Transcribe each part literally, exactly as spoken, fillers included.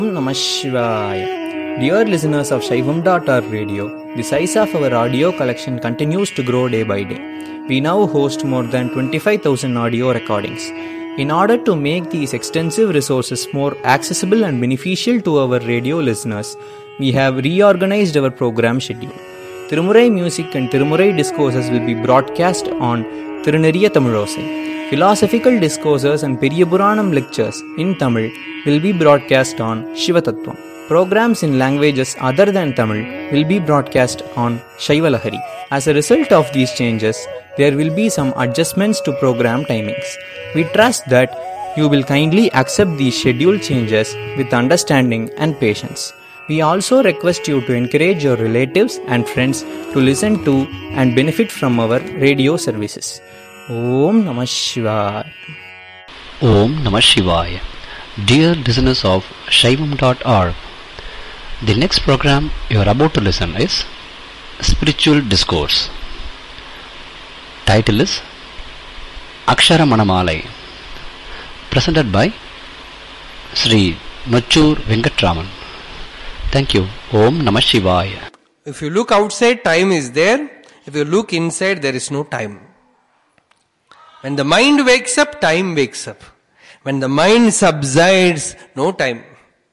Namah Shivaya. Dear listeners of Shaivam dot org radio, the size of our audio collection continues to grow day by day. We now host more than twenty-five thousand audio recordings. In order to make these extensive resources more accessible and beneficial to our radio listeners, we have reorganized our program schedule. Tirumurai music and Tirumurai discourses will be broadcast on Tiruneriya Tamilosai. Philosophical discourses and Periyapuranam lectures in Tamil will be broadcast on Shivatattvam. Programs in languages other than Tamil will be broadcast on Shaivalahari. As a result of these changes, there will be some adjustments to program timings. We trust that you will kindly accept these schedule changes with understanding and patience. We also request you to encourage your relatives and friends to listen to and benefit from our radio services. Om Namah Shivaya. Om Namah Shivaya. Dear listeners of Shaivam dot org, the next program you are about to listen is Spiritual Discourse. Title is Akshara Manamalai, presented by Sri Nochur Venkatraman. Thank you. Om Namah Shivaya. If you look outside, time is there. If you look inside, there is no time. When the mind wakes up, time wakes up. When the mind subsides, no time.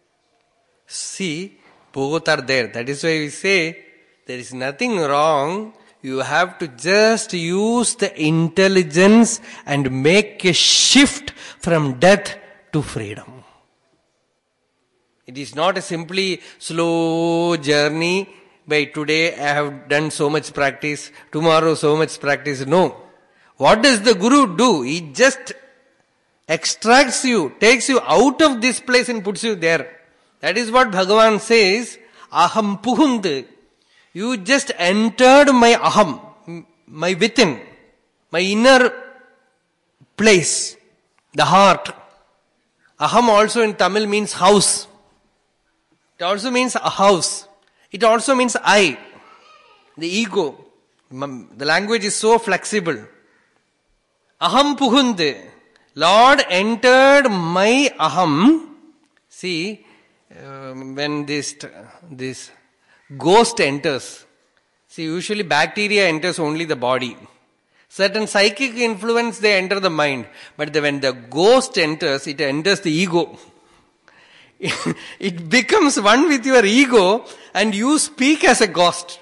See, both are there. That is why we say, there is nothing wrong. You have to just use the intelligence and make a shift from death to freedom. It is not a simply slow journey. By today I have done so much practice, tomorrow so much practice. No. What does the Guru do? He just extracts you, takes you out of this place and puts you there. That is what Bhagavan says, Aham Puhund. You just entered my Aham, my within, my inner place, the heart. Aham also in Tamil means house. It also means a house. It also means I, the ego. The language is so flexible. Aham Puhund. Lord entered my Aham. See, uh, when this, this ghost enters, see, usually bacteria enters only the body. Certain psychic influence, they enter the mind. But the, when the ghost enters, it enters the ego. It becomes one with your ego and you speak as a ghost.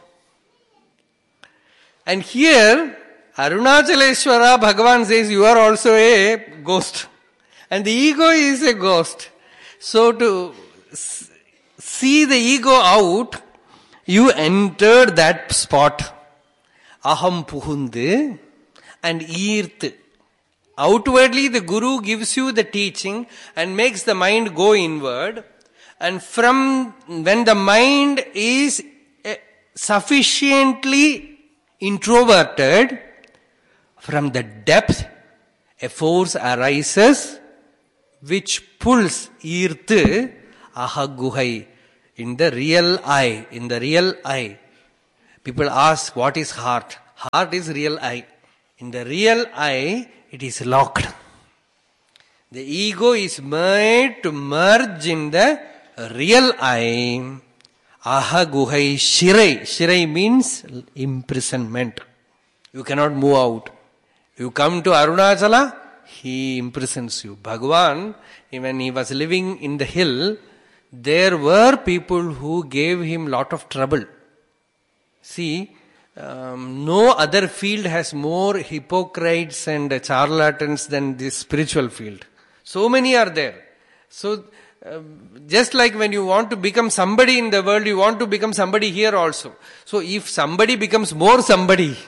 And here, Arunachaleshwara Bhagavan says you are also a ghost. And the ego is a ghost. So to see the ego out, you enter that spot. Aham Puhunde and Eert. Outwardly the Guru gives you the teaching and makes the mind go inward. And from when the mind is sufficiently introverted, from the depth, a force arises which pulls Earth, Ahaguhai, in the real I, in the real I. People ask, what is heart? Heart is real I. In the real I, it is locked. The ego is made to merge in the real I. Ahaguhai Shirai. Shirai means imprisonment. You cannot move out. You come to Arunachala, he imprisons you. Bhagavan, when he was living in the hill, there were people who gave him lot of trouble. See, um, no other field has more hypocrites and charlatans than this spiritual field. So many are there. So, uh, just like when you want to become somebody in the world, you want to become somebody here also. So if somebody becomes more somebody,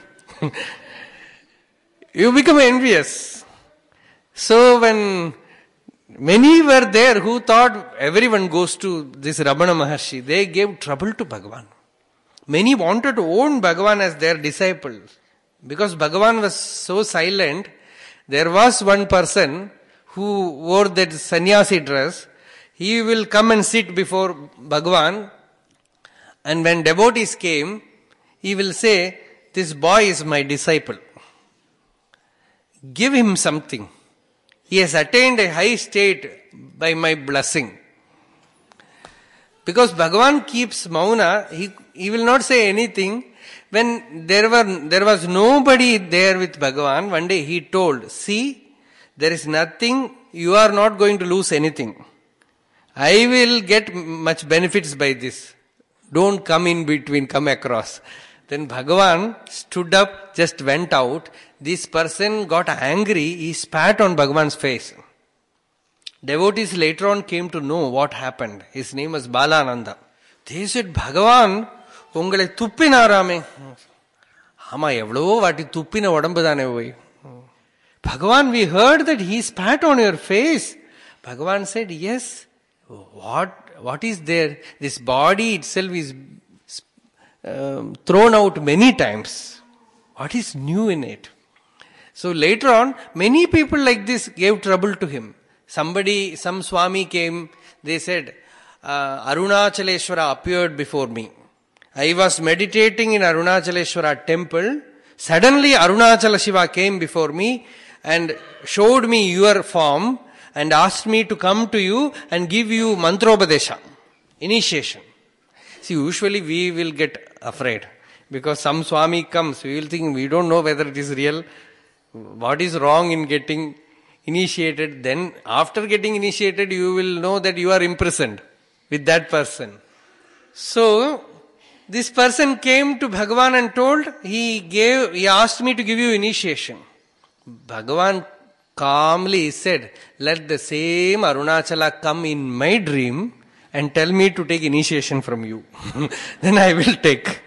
you become envious. So when many were there who thought everyone goes to this Ramana Maharshi, they gave trouble to Bhagavan. Many wanted to own Bhagavan as their disciple. Because Bhagavan was so silent, there was one person who wore that sannyasi dress. He will come and sit before Bhagavan, and when devotees came, he will say, this boy is my disciple. Give him something. He has attained a high state by my blessing. Because Bhagavan keeps mauna, he, he will not say anything. When there were there was nobody there with Bhagavan, one day he told, see, there is nothing, you are not going to lose anything. I will get much benefits by this. Don't come in between, come across. Then Bhagavan stood up, just went out. This person got angry, he spat on Bhagavan's face. Devotees later on came to know what happened. His name was Balananda. They said, Bhagavan, உங்களை துப்பினாராமே. ஆமா எவ்வளவோ வாட்டி துப்பின உடம்பு தானே போய். Bhagavan, we heard that he spat on your face. Bhagavan said, yes. What, what is there? This body itself is um, thrown out many times. What is new in it? So later on, many people like this gave trouble to him. Somebody, some Swami came, they said, uh, Arunachaleshwara appeared before me. I was meditating in Arunachaleshwara temple. Suddenly Arunachala Shiva came before me and showed me your form and asked me to come to you and give you mantrobadesha, initiation. See, usually we will get afraid because some Swami comes, we will think we don't know whether it is real. What is wrong in getting initiated? Then after getting initiated, you will know that you are imprisoned with that person. So, this person came to Bhagavan and told, he gave, he asked me to give you initiation. Bhagavan calmly said, let the same Arunachala come in my dream and tell me to take initiation from you. Then I will take.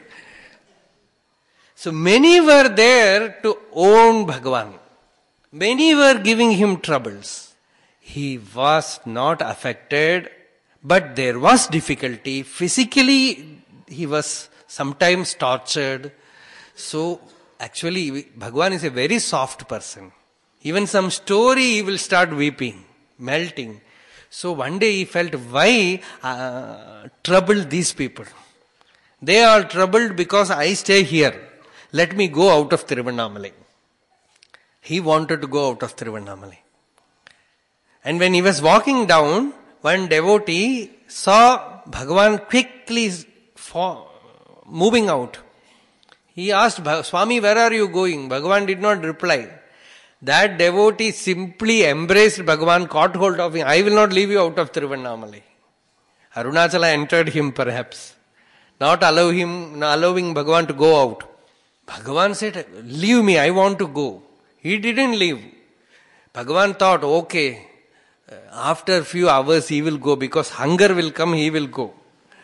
So many were there to own Bhagavan. Many were giving him troubles. He was not affected, but there was difficulty. Physically, he was sometimes tortured. So, actually, Bhagavan is a very soft person. Even some story, he will start weeping, melting. So, one day he felt, why uh, trouble these people? They are troubled because I stay here. Let me go out of Tiruvannamalai. He wanted to go out of Tiruvannamalai. And when he was walking down, one devotee saw Bhagavan quickly for moving out. He asked, Swami, where are you going? Bhagavan did not reply. That devotee simply embraced Bhagavan, caught hold of him. I will not leave you out of Tiruvannamalai. Arunachala entered him perhaps, not allow him, not allowing Bhagavan to go out. Bhagavan said, leave me, I want to go. He didn't leave. Bhagavan thought, okay, after a few hours he will go because hunger will come, he will go.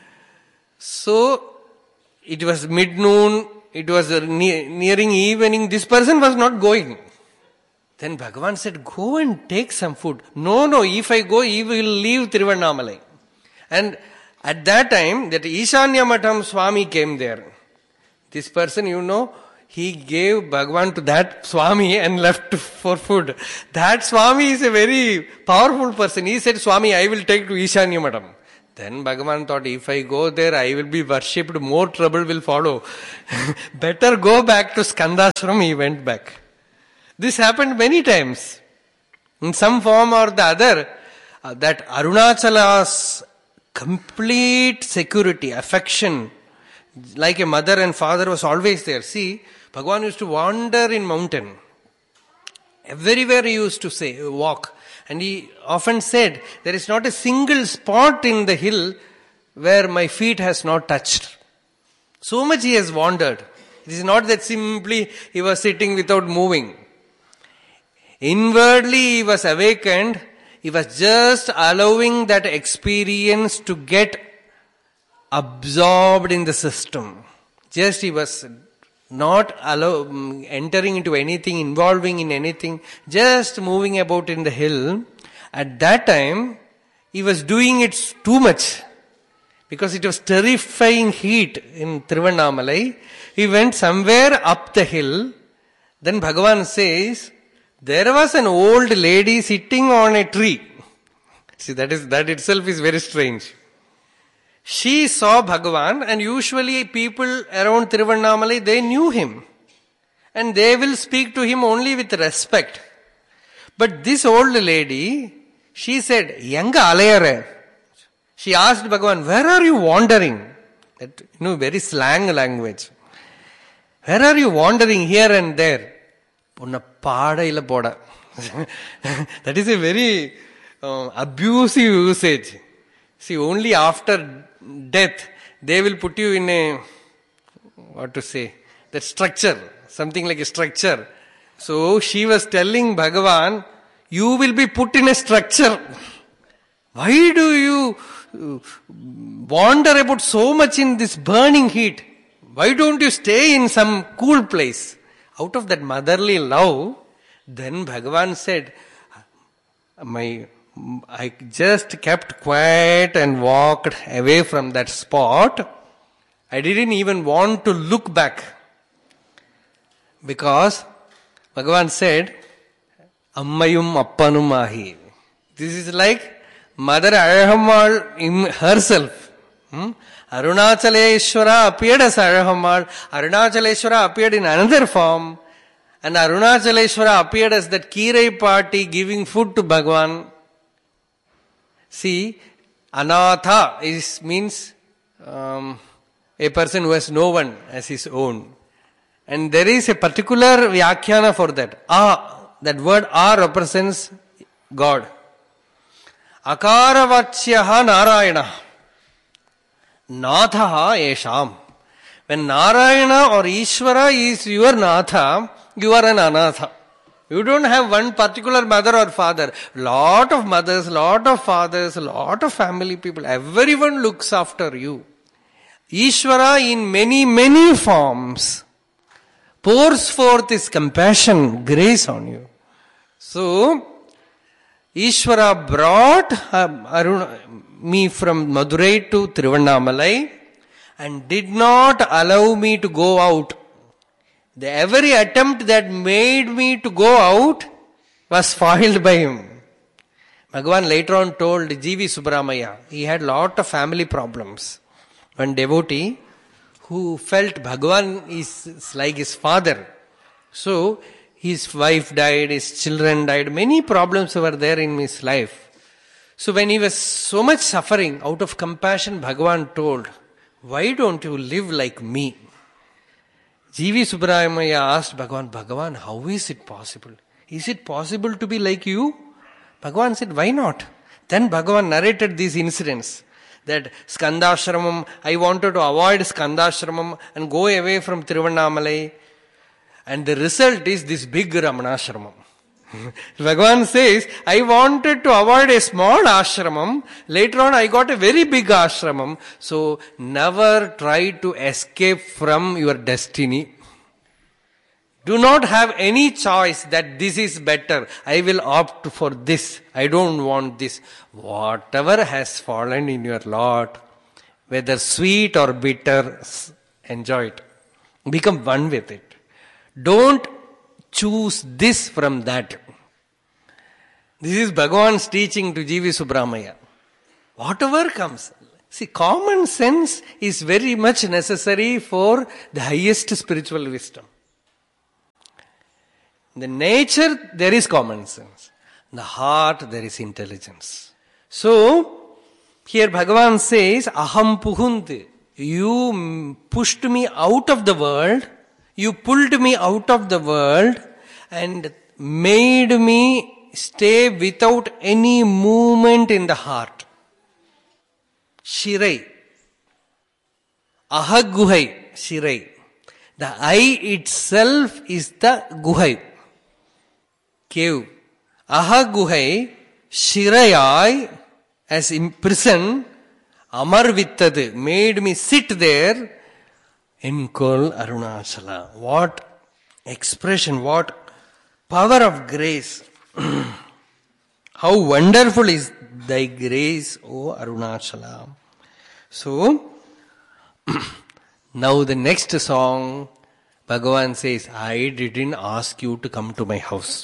So, it was mid-noon, it was ne- nearing evening, this person was not going. Then Bhagavan said, go and take some food. No, no, if I go, he will leave Tiruvannamalai. And at that time, that Ishanya Matham Swami came there. This person, you know, he gave Bhagavan to that Swami and left for food. That Swami is a very powerful person. He said, Swami, I will take to Ishanya Matham. Then Bhagavan thought, if I go there, I will be worshipped, more trouble will follow. Better go back to Skandashram. He went back. This happened many times. In some form or the other, uh, that Arunachala's complete security, affection, like a mother and father was always there. See, Bhagavan used to wander in mountain. Everywhere he used to say, walk. And he often said, there is not a single spot in the hill where my feet has not touched. So much he has wandered. It is not that simply he was sitting without moving. Inwardly he was awakened. He was just allowing that experience to get absorbed in the system. Just he was not allow, entering into anything, involving in anything, just moving about in the hill. At that time, he was doing it too much. Because it was terrifying heat in Tiruvannamalai. He went somewhere up the hill. Then Bhagavan says, there was an old lady sitting on a tree. See, that is, that itself is very strange. She saw Bhagavan, and usually people around Tiruvannamalai, they knew him. And they will speak to him only with respect. But this old lady, she said, Yanga alayare. She asked Bhagavan, where are you wandering? That, you know, very slang language. Where are you wandering here and there? That is a very uh, abusive usage. See, only after death, they will put you in a, what to say, that structure, something like a structure. So she was telling Bhagavan, you will be put in a structure. Why do you wander about so much in this burning heat? Why don't you stay in some cool place? Out of that motherly love, then Bhagavan said, my, I just kept quiet and walked away from that spot. I didn't even want to look back. Because Bhagavan said, Ammayum Appanum Ahi. This is like Mother Arahammal in herself. Hmm? Arunachaleshwara appeared as Arahammal. Arunachaleshwara appeared in another form. And Arunachaleshwara appeared as that Kirai party giving food to Bhagavan. See, Anatha is, means um, a person who has no one as his own. And there is a particular vyakhyana for that. Ah, that word ah represents God. Akaravachyaha Narayana. Natha esham. When Narayana or Ishvara is your Natha, you are an Anatha. You don't have one particular mother or father. Lot of mothers, lot of fathers, lot of family people. Everyone looks after you. Ishvara in many, many forms pours forth his compassion, grace on you. So, Ishvara brought uh, Aruna, me from Madurai to Tiruvannamalai and did not allow me to go out. The every attempt that made me to go out was foiled by him. Bhagavan later on told G V Subramaya, he had lot of family problems. One devotee who felt Bhagavan is like his father. So, his wife died, his children died, many problems were there in his life. So when he was so much suffering, out of compassion, Bhagavan told, why don't you live like me? G V Subramaya asked Bhagavan, Bhagavan, how is it possible? Is it possible to be like you? Bhagavan said, why not? Then Bhagavan narrated these incidents. That Skandashramam, I wanted to avoid Skandashramam and go away from Tiruvannamalai. And the result is this big Ramanashramam. Bhagavan says, I wanted to avoid a small ashramam. Later on I got a very big ashramam. So never try to escape from your destiny. Do not have any choice that this is better. I will opt for this. I don't want this. Whatever has fallen in your lot, whether sweet or bitter, enjoy it. Become one with it. Don't choose this from that. This is Bhagavan's teaching to G V Subramaya. Whatever comes. See, common sense is very much necessary for the highest spiritual wisdom. In the nature, there is common sense. In the heart, there is intelligence. So, here Bhagavan says, Aham puhunti. You pushed me out of the world. You pulled me out of the world and made me stay without any movement in the heart. Shirai. Ahaguhai. Shirai. The eye itself is the guhai. Cave. Ahaguhai. Shirayai. As imprisoned. Amarvittadu. Made me sit there. Enkol Arunachala. What expression, what power of grace. How wonderful is thy grace, O Arunachala. So, now the next song, Bhagavan says, I didn't ask you to come to my house.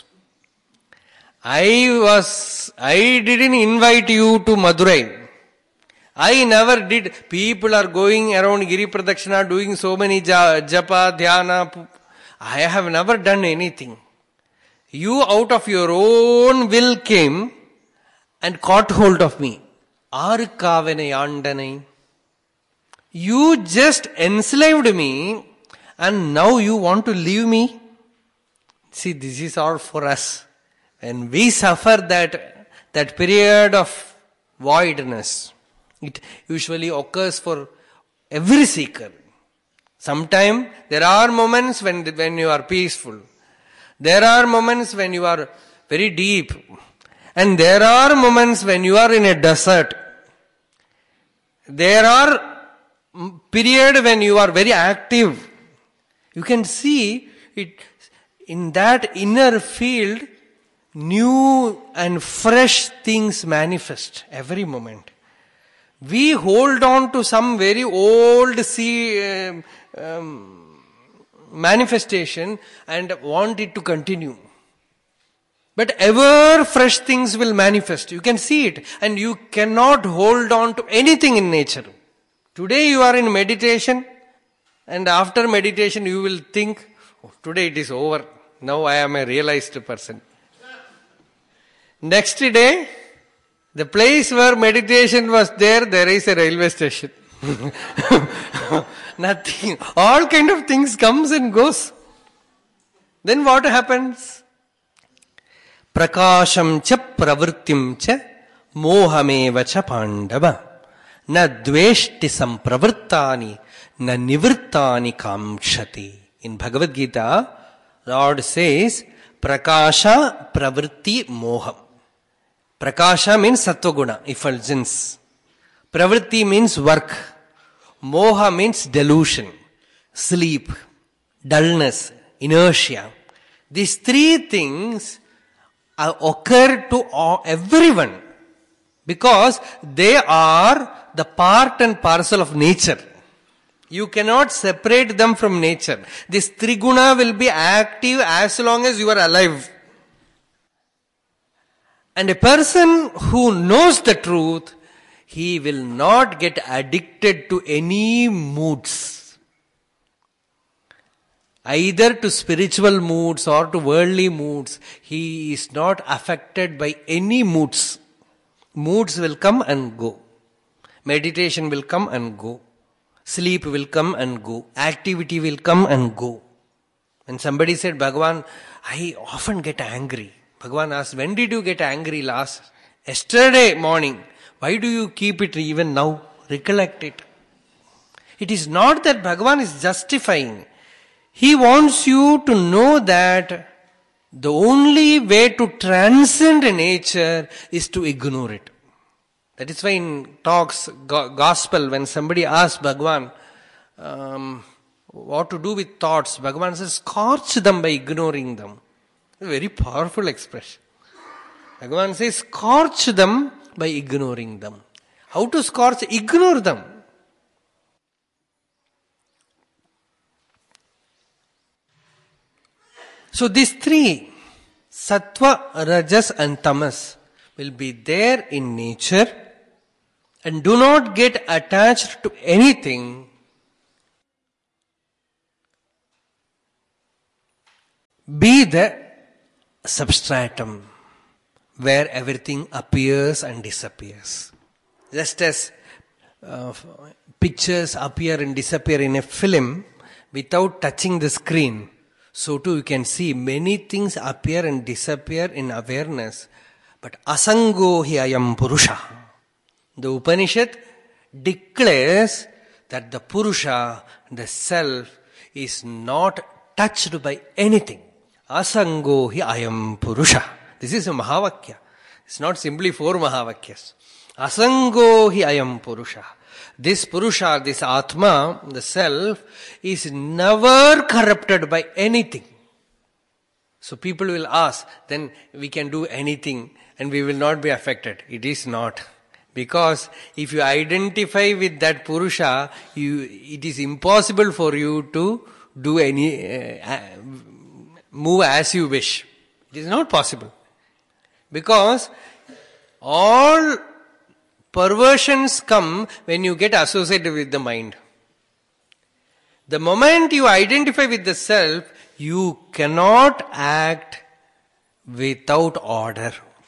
I was, I didn't invite you to Madurai. I never did. People are going around Giri Pradakshina doing so many japa, dhyana. I have never done anything. You out of your own will came and caught hold of me. Arukavane Yandanai. You just enslaved me and now you want to leave me? See, this is all for us. When we suffer that, that period of voidness, it usually occurs for every seeker. Sometimes there are moments when, when you are peaceful. There are moments when you are very deep. And there are moments when you are in a desert. There are periods when you are very active. You can see it in that inner field, new and fresh things manifest every moment. We hold on to some very old see, um, um, manifestation and want it to continue. But ever fresh things will manifest. You can see it. And you cannot hold on to anything in nature. Today you are in meditation. And after meditation you will think, oh, today it is over. Now I am a realized person. Next day, the place where meditation was there, there is a railway station. Nothing. All kind of things comes and goes. Then what happens? Prakasham cha pravrittim cha mohameva cha pandava na dveshti sampravrittani na nivrittani kamshati. In Bhagavad Gita, Lord says, Prakasha pravritti moham. Prakasha means sattva-guna, effulgence. Pravritti means work. Moha means delusion, sleep, dullness, inertia. These three things occur to everyone because they are the part and parcel of nature. You cannot separate them from nature. This triguna will be active as long as you are alive. And a person who knows the truth, he will not get addicted to any moods. Either to spiritual moods or to worldly moods. He is not affected by any moods. Moods will come and go. Meditation will come and go. Sleep will come and go. Activity will come and go. When somebody said, Bhagavan, I often get angry. Bhagavan asked, when did you get angry last? Yesterday morning. Why do you keep it even now? Recollect it. It is not that Bhagavan is justifying. He wants you to know that the only way to transcend nature is to ignore it. That is why in talks, gospel, when somebody asks Bhagavan um, what to do with thoughts, Bhagavan says, scorch them by ignoring them. A very powerful expression. Bhagavan says, scorch them by ignoring them. How to scorch? Ignore them. So these three, Sattva, Rajas and Tamas, will be there in nature and do not get attached to anything. Be the substratum where everything appears and disappears. Just as uh, pictures appear and disappear in a film without touching the screen, so too you can see many things appear and disappear in awareness. But asango hi ayam purusha. The Upanishad declares that the Purusha, the self, is not touched by anything. Asango hi ayam Purusha. This is a Mahavakya. It's not simply four Mahavakyas. Asango hi ayam Purusha. This Purusha, this Atma, the self, is never corrupted by anything. So people will ask, then we can do anything and we will not be affected. It is not. Because if you identify with that Purusha, you, it is impossible for you to do any, uh, move as you wish. It is not possible. Because all perversions come when you get associated with the mind. The moment you identify with the self, you cannot act without order.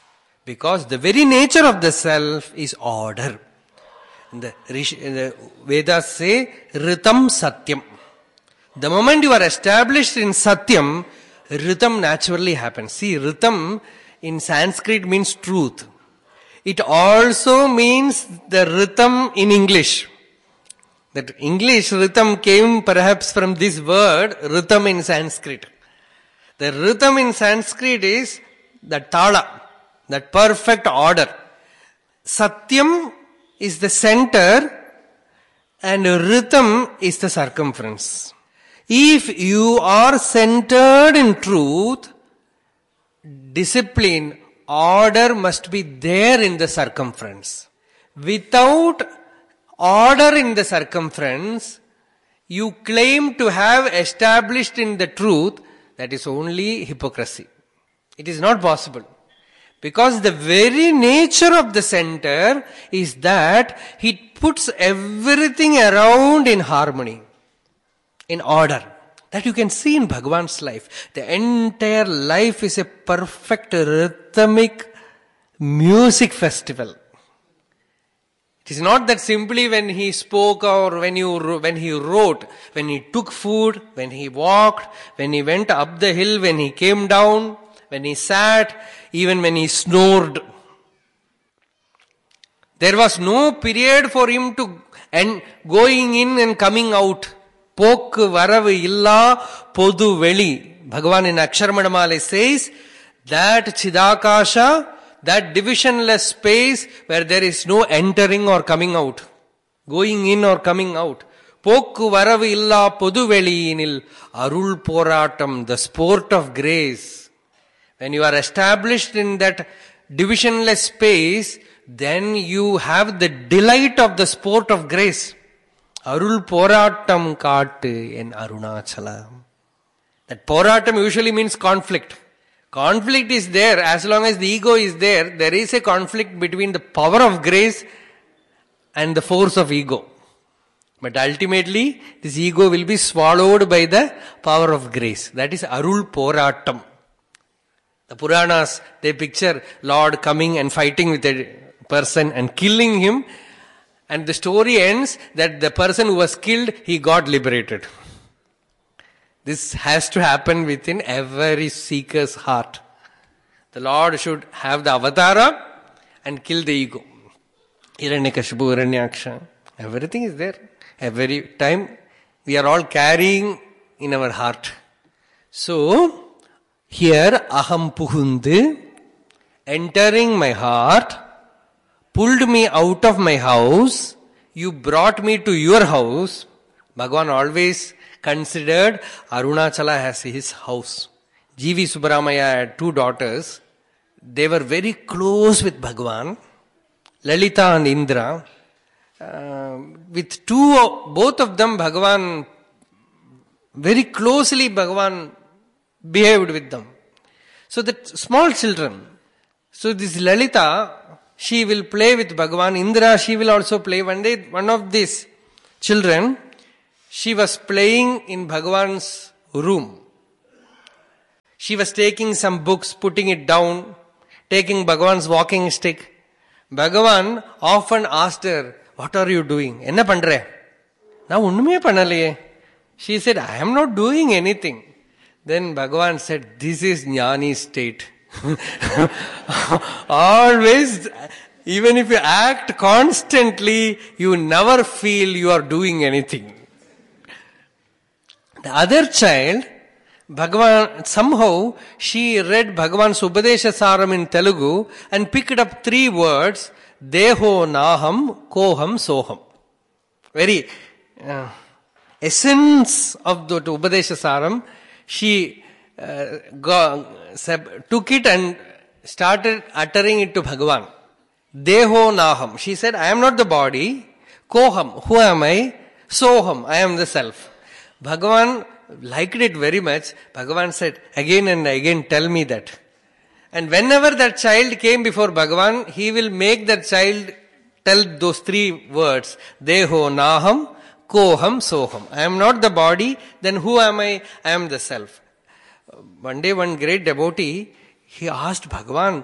Because the very nature of the self is order. The, the Vedas say, Ritam Satyam. The moment you are established in Satyam, Ritam naturally happens. See, Ritam in Sanskrit means truth. It also means the Ritam in English. That English Ritam came perhaps from this word, Ritam in Sanskrit. The Ritam in Sanskrit is the Tala, that perfect order. Satyam is the center and Ritam is the circumference. If you are centered in truth, discipline, order must be there in the circumference. Without order in the circumference, you claim to have established in the truth, that is only hypocrisy. It is not possible. Because the very nature of the center is that it puts everything around in harmony, in order. That you can see in Bhagavan's life. The entire life is a perfect rhythmic music festival. It is not that simply when he spoke or when, you, when he wrote, when he took food, when he walked, when he went up the hill, when he came down, when he sat, even when he snored. There was no period for him to and going in and coming out. Pokku varavu illa podu veli. Bhagavan in Aksharamana says that Chidakasha, that divisionless space where there is no entering or coming out, going in or coming out. Pokku varavu illa podu veliyinil arul poratam, the sport of grace. When you are established in that divisionless space, then you have the delight of the sport of grace. Arul poratam kaattu in Arunachala. That poratam usually means conflict. Conflict is there. As long as the ego is there, there is a conflict between the power of grace and the force of ego. But ultimately, this ego will be swallowed by the power of grace. That is Arul poratam. The Puranas, they picture Lord coming and fighting with a person and killing him. And the story ends that the person who was killed, he got liberated. This has to happen within every seeker's heart. The Lord should have the avatara and kill the ego. Hiranyakashipu, Hiranyaksha. Everything is there. Every time we are all carrying in our heart. So, here aham puhundu, entering my heart, pulled me out of my house, you brought me to your house. Bhagavan always considered Arunachala as his house. G V Subramaya had two daughters. They were very close with Bhagavan, Lalita and Indra. Uh, with two, both of them, Bhagavan, very closely Bhagavan behaved with them. So that small children, so this Lalita, she will play with Bhagavan. Indra, she will also play. One day, one of these children, she was playing in Bhagavan's room. She was taking some books, putting it down, taking Bhagavan's walking stick. Bhagavan often asked her, what are you doing? Enna pandre? Na unnume pannalaye. She said, I am not doing anything. Then Bhagavan said, this is Jnani state. Always, even if you act constantly, you never feel you are doing anything. The other child, Bhagavan, somehow she read Bhagavan's Upadesha Saram in Telugu and picked up three words, Deho Naham Koham Soham. Very uh, essence of the Upadesha Saram, she uh, go, took it and started uttering it to Bhagavan. Deho Naham. She said, I am not the body. Koham. Who am I? Soham. I am the self. Bhagavan liked it very much. Bhagavan said, again and again tell me that. And whenever that child came before Bhagavan, he will make that child tell those three words. Deho Naham Koham Soham. I am not the body. Then who am I? I am the self. One day one great devotee, he asked Bhagavan,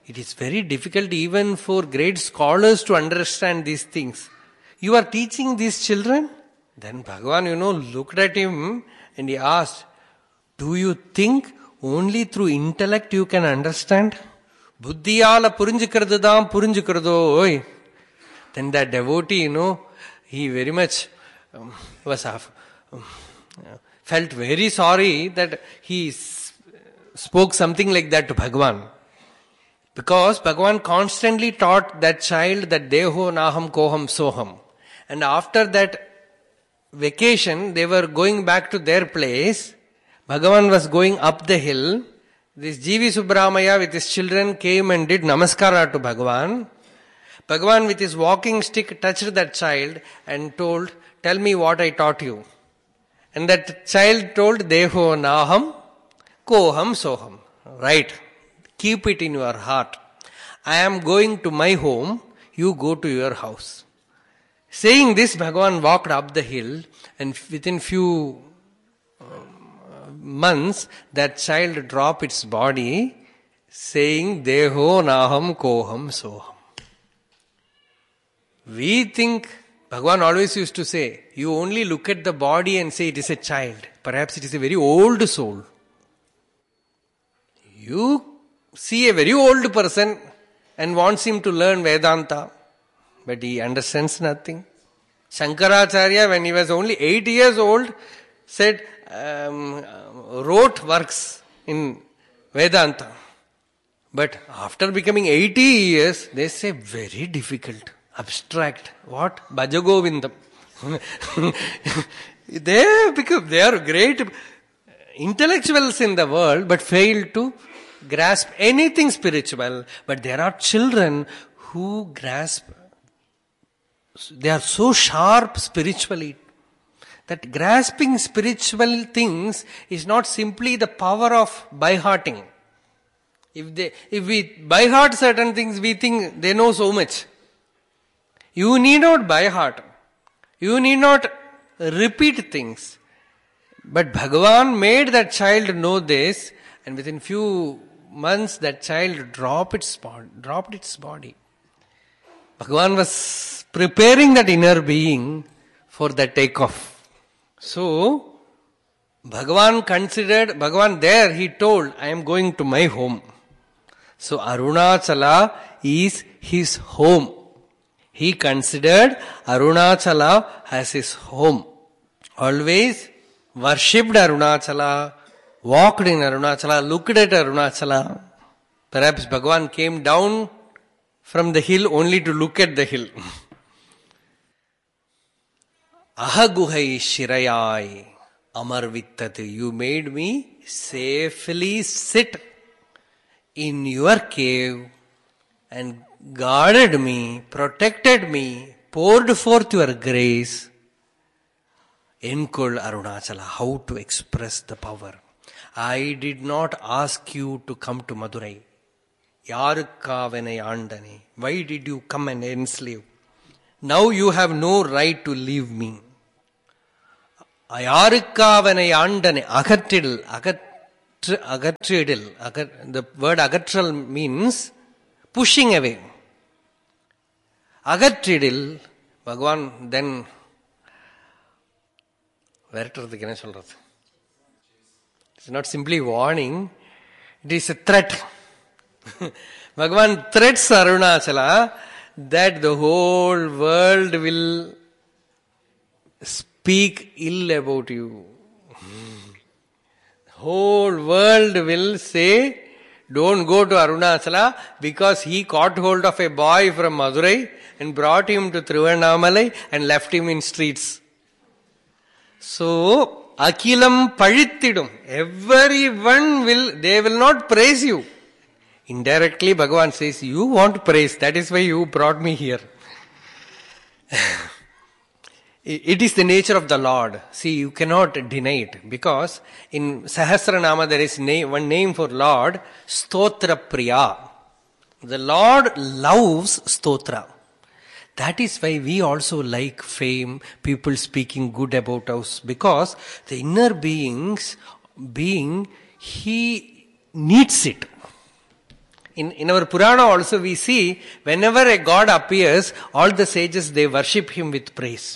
it is very difficult even for great scholars to understand these things. You are teaching these children? Then Bhagavan, you know, looked at him and he asked, do you think only through intellect you can understand? Buddhiyala purinjikradadam purinjikrado. Then that devotee, you know, he very much um, was um, felt very sorry that he s- spoke something like that to Bhagavan. Because Bhagavan constantly taught that child that Deho Naham Koham Soham. And after that vacation, they were going back to their place. Bhagavan was going up the hill. This G V Subramaya with his children came and did namaskara to Bhagavan. Bhagavan with his walking stick touched that child and told, tell me what I taught you. And that child told, Deho Naham Koham Soham. Right. Keep it in your heart. I am going to my home. You go to your house. Saying this, Bhagavan walked up the hill, and within few um, months, that child dropped its body, saying, Deho Naham Koham Soham. We think, Bhagavan always used to say, you only look at the body and say it is a child. Perhaps it is a very old soul. You see a very old person and wants him to learn Vedanta. But he understands nothing. Shankaracharya, when he was only eight years old, said, um, wrote works in Vedanta. But after becoming eighty years, they say very difficult, abstract. What? Bhajagovindam. they become, they are great intellectuals in the world, but fail to grasp anything spiritual. But there are children who grasp. They are so sharp spiritually that grasping spiritual things is not simply the power of by-hearting. If they, if we by-heart certain things, we think they know so much. You need not by-heart. You need not repeat things. But Bhagavan made that child know this, and within few months that child dropped its body. Dropped its body. Bhagavan was preparing that inner being for the takeoff. So, Bhagavan considered, Bhagavan there he told, I am going to my home. So, Arunachala is his home. He considered Arunachala as his home. Always worshipped Arunachala, walked in Arunachala, looked at Arunachala. Perhaps Bhagavan came down from the hill only to look at the hill. Ahaguhai shirayai amarvittatu. You made me safely sit in your cave and guarded me, protected me, poured forth your grace. Enkol Arunachala, how to express the power. I did not ask you to come to Madurai. Yarukkavane andane. Why did you come and enslave? Now you have no right to leave me. Ayarukkavane andane. Agatridal. Agatridal. The word agatral means pushing away. Agatridal. Bhagavan then விரட்டுறதுக்கு என்ன சொல்றது? It's not simply warning, it is a threat. Bhagavan threats Arunachala that the whole world will speak ill about you. Whole world will say, don't go to Arunachala because he caught hold of a boy from Madurai and brought him to Thiruvannamalai and left him in streets. So, Akilam Padittidum. Everyone will, they will not praise you. Indirectly, Bhagavan says, you want praise. That is why you brought me here. It is the nature of the Lord. See, you cannot deny it. Because in Sahasranama there is name, one name for Lord, Stotra Priya. The Lord loves Stotra. That is why we also like fame, people speaking good about us, because the inner beings, being, he needs it. In, in our Purana also we see, whenever a god appears, all the sages, they worship him with praise.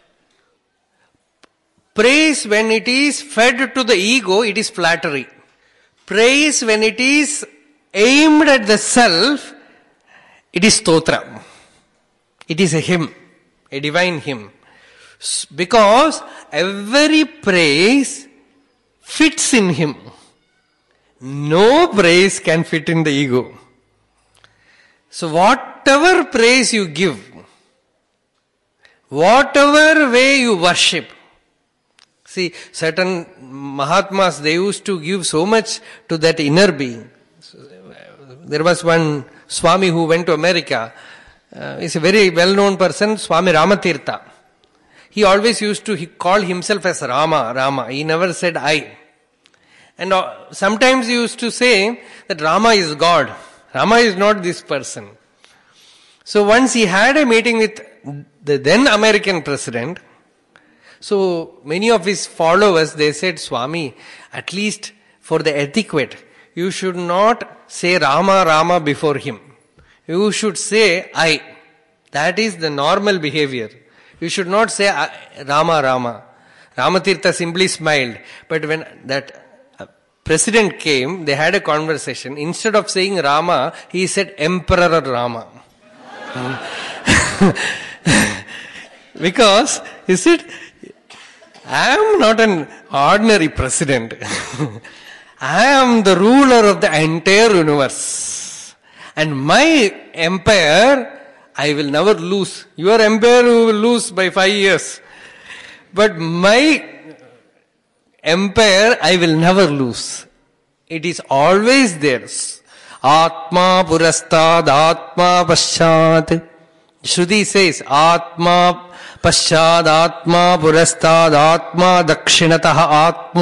Praise, when it is fed to the ego, it is flattery. Praise, when it is aimed at the self, it is stotra. It is a hymn, a divine hymn. Because every praise fits in him. No praise can fit in the ego. So whatever praise you give, whatever way you worship, see, certain Mahatmas, they used to give so much to that inner being. There was one Swami who went to America. Uh, he's a very well-known person, Swami Ramatirtha. He always used to he call himself as Rama, Rama. He never said I. And uh, sometimes he used to say that Rama is God. Rama is not this person. So once he had a meeting with the then American president. So many of his followers, they said, Swami, at least for the etiquette, you should not say Rama, Rama before him. You should say I. That is the normal behavior. You should not say Rama, Rama. Ramatirtha simply smiled. But when that president came, they had a conversation. Instead of saying Rama, he said Emperor Rama. Because he said, I am not an ordinary president. I am the ruler of the entire universe. And my empire, I will never lose. Your empire will lose by five years. But my empire, I will never lose. It is always theirs. Atma purastad, Atma paschat. Shruti says, Atma paschad, Atma purastad, Atma dakshinatah, Atma